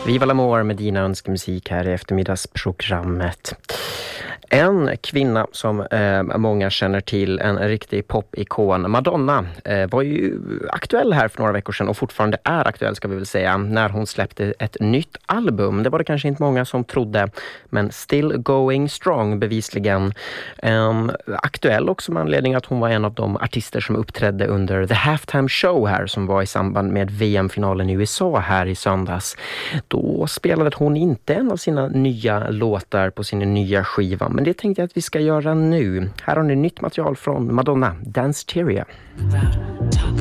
Viva l'amor med dina önskemusik här i eftermiddagsprogrammet. En kvinna som många känner till, en riktig popikon, Madonna, var ju aktuell här för några veckor sedan och fortfarande är aktuell ska vi väl säga, när hon släppte ett nytt album. Det var det kanske inte många som trodde, men still going strong bevisligen. Aktuell också med anledning att hon var en av de artister som uppträdde under The Halftime Show här som var i samband med VM-finalen i USA här i söndags. Då spelade hon inte en av sina nya låtar på sin nya skiva, men det tänkte jag att vi ska göra nu. Här har ni nytt material från Madonna, Danceteria.